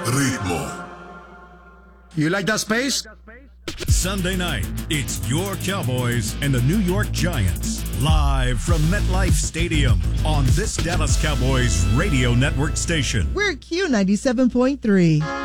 ritmo. You like that space? Sunday night, it's your Cowboys and the New York Giants. Live from MetLife Stadium on this Dallas Cowboys radio network station. We're Q97.3.